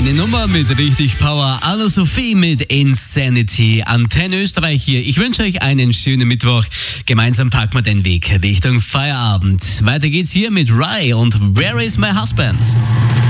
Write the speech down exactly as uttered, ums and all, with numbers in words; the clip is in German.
Eine Nummer mit richtig Power. Anna-Sophie mit Insanity. Antenne Österreich hier. Ich wünsche euch einen schönen Mittwoch. Gemeinsam packen wir den Weg Richtung Feierabend. Weiter geht's hier mit Rai und Where is my husband?